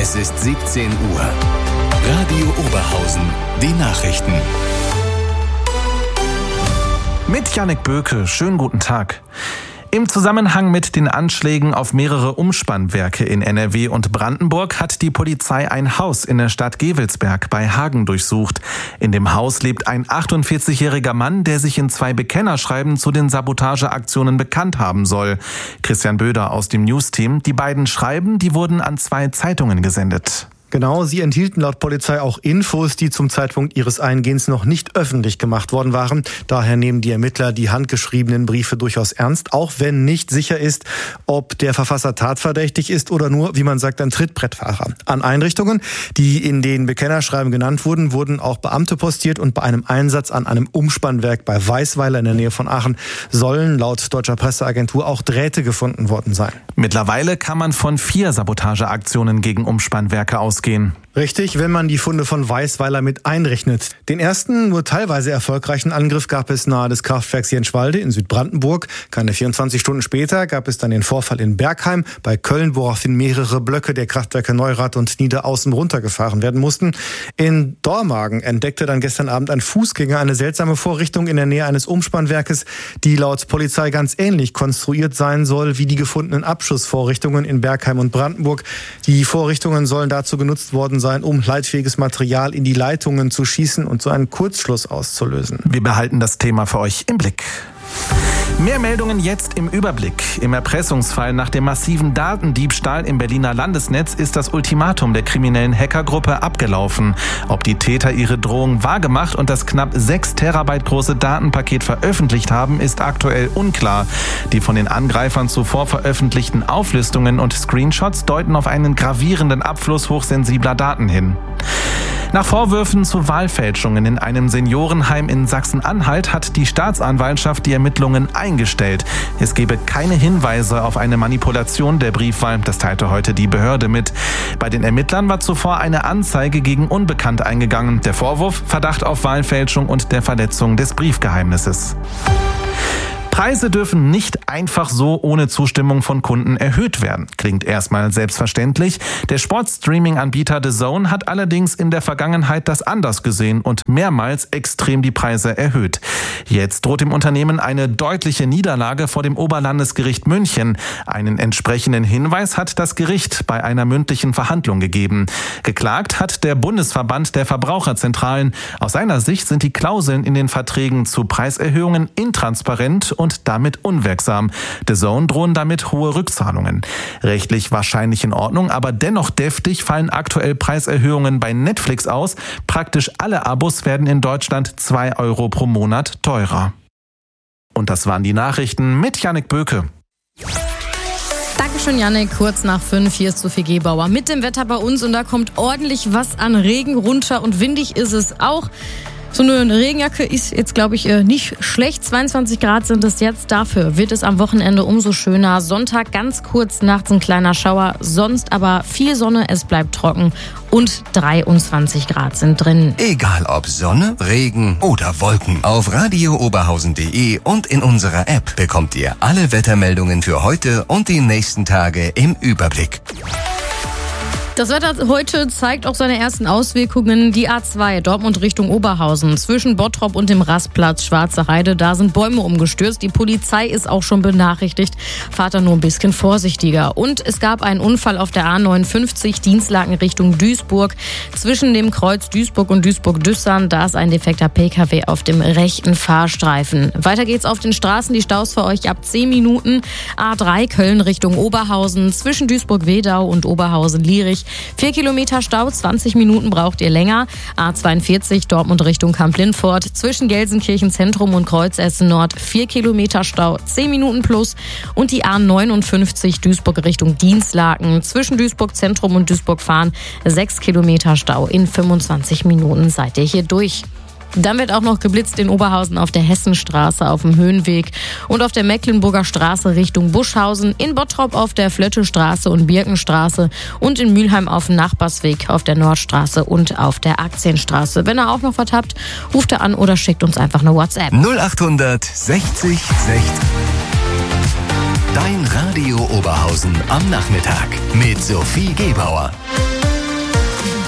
Es ist 17 Uhr. Radio Oberhausen, die Nachrichten. Mit Jannik Böke, schönen guten Tag. Im Zusammenhang mit den Anschlägen auf mehrere Umspannwerke in NRW und Brandenburg hat die Polizei ein Haus in der Stadt Gevelsberg bei Hagen durchsucht. In dem Haus lebt ein 48-jähriger Mann, der sich in 2 Bekennerschreiben zu den Sabotageaktionen bekannt haben soll. Christian Böder aus dem News-Team. Die beiden Schreiben, die wurden an 2 Zeitungen gesendet. Genau, sie enthielten laut Polizei auch Infos, die zum Zeitpunkt ihres Eingehens noch nicht öffentlich gemacht worden waren. Daher nehmen die Ermittler die handgeschriebenen Briefe durchaus ernst, auch wenn nicht sicher ist, ob der Verfasser tatverdächtig ist oder nur, wie man sagt, ein Trittbrettfahrer. An Einrichtungen, die in den Bekennerschreiben genannt wurden, wurden auch Beamte postiert und bei einem Einsatz an einem Umspannwerk bei Weißweiler in der Nähe von Aachen sollen laut deutscher Presseagentur auch Drähte gefunden worden sein. Mittlerweile kann man von 4 Sabotageaktionen gegen Umspannwerke ausgehen. Richtig, wenn man die Funde von Weißweiler mit einrechnet. Den ersten, nur teilweise erfolgreichen Angriff gab es nahe des Kraftwerks Jenschwalde in Südbrandenburg. Keine 24 Stunden später gab es dann den Vorfall in Bergheim bei Köln, woraufhin mehrere Blöcke der Kraftwerke Neurath und Niederaußen runtergefahren werden mussten. In Dormagen entdeckte dann gestern Abend ein Fußgänger eine seltsame Vorrichtung in der Nähe eines Umspannwerkes, die laut Polizei ganz ähnlich konstruiert sein soll wie die gefundenen Abschussvorrichtungen in Bergheim und Brandenburg. Die Vorrichtungen sollen dazu genutzt worden sein, um leitfähiges Material in die Leitungen zu schießen und so einen Kurzschluss auszulösen. Wir behalten das Thema für euch im Blick. Mehr Meldungen jetzt im Überblick. Im Erpressungsfall nach dem massiven Datendiebstahl im Berliner Landesnetz ist das Ultimatum der kriminellen Hackergruppe abgelaufen. Ob die Täter ihre Drohung wahrgemacht und das knapp 6 Terabyte große Datenpaket veröffentlicht haben, ist aktuell unklar. Die von den Angreifern zuvor veröffentlichten Auflistungen und Screenshots deuten auf einen gravierenden Abfluss hochsensibler Daten hin. Nach Vorwürfen zu Wahlfälschungen in einem Seniorenheim in Sachsen-Anhalt hat die Staatsanwaltschaft die Ermittlungen eingestellt. Es gebe keine Hinweise auf eine Manipulation der Briefwahl, das teilte heute die Behörde mit. Bei den Ermittlern war zuvor eine Anzeige gegen Unbekannt eingegangen. Der Vorwurf: Verdacht auf Wahlfälschung und der Verletzung des Briefgeheimnisses. Preise dürfen nicht einfach so ohne Zustimmung von Kunden erhöht werden. Klingt erstmal selbstverständlich. Der Sportstreaming-Anbieter DAZN hat allerdings in der Vergangenheit das anders gesehen und mehrmals extrem die Preise erhöht. Jetzt droht dem Unternehmen eine deutliche Niederlage vor dem Oberlandesgericht München. Einen entsprechenden Hinweis hat das Gericht bei einer mündlichen Verhandlung gegeben. Geklagt hat der Bundesverband der Verbraucherzentralen. Aus seiner Sicht sind die Klauseln in den Verträgen zu Preiserhöhungen intransparent und damit unwirksam. DAZN drohen damit hohe Rückzahlungen. Rechtlich wahrscheinlich in Ordnung, aber dennoch deftig fallen aktuell Preiserhöhungen bei Netflix aus. Praktisch alle Abos werden in Deutschland 2 € pro Monat teurer. Und das waren die Nachrichten mit Jannik Böke. Dankeschön, Jannik. Kurz nach 5, hier ist Sophie Gebauer mit dem Wetter bei uns und da kommt ordentlich was an Regen runter und windig ist es auch. So eine Regenjacke ist jetzt, glaube ich, nicht schlecht. 22 Grad sind es jetzt. Dafür wird es am Wochenende umso schöner. Sonntag ganz kurz nachts ein kleiner Schauer. Sonst aber viel Sonne, es bleibt trocken. Und 23 Grad sind drin. Egal ob Sonne, Regen oder Wolken. Auf radiooberhausen.de und in unserer App bekommt ihr alle Wettermeldungen für heute und die nächsten Tage im Überblick. Das Wetter heute zeigt auch seine ersten Auswirkungen. Die A2 Dortmund Richtung Oberhausen zwischen Bottrop und dem Rastplatz Schwarze Heide. Da sind Bäume umgestürzt. Die Polizei ist auch schon benachrichtigt. Fahrt da nur ein bisschen vorsichtiger. Und es gab einen Unfall auf der A59 Dienstlaken Richtung Duisburg. Zwischen dem Kreuz Duisburg und Duisburg-Düssern. Da ist ein defekter Pkw auf dem rechten Fahrstreifen. Weiter geht's auf den Straßen. Die Staus für euch ab 10 Minuten. A3 Köln Richtung Oberhausen. Zwischen Duisburg-Wedau und Oberhausen-Lierich. 4 Kilometer Stau, 20 Minuten braucht ihr länger. A42 Dortmund Richtung Kamp-Lindfort. Zwischen Gelsenkirchen Zentrum und Kreuzessen Nord 4 Kilometer Stau, 10 Minuten plus. Und die A59 Duisburg Richtung Dienstlaken. Zwischen Duisburg Zentrum und Duisburg Fahren 6 Kilometer Stau. In 25 Minuten seid ihr hier durch. Dann wird auch noch geblitzt in Oberhausen auf der Hessenstraße auf dem Höhenweg und auf der Mecklenburger Straße Richtung Buschhausen, in Bottrop auf der Flöttestraße und Birkenstraße und in Mülheim auf dem Nachbarsweg auf der Nordstraße und auf der Aktienstraße. Wenn ihr auch noch was habt, ruft ihr an oder schickt uns einfach eine WhatsApp. 0800 60 60. Dein Radio Oberhausen am Nachmittag mit Sophie Gebauer.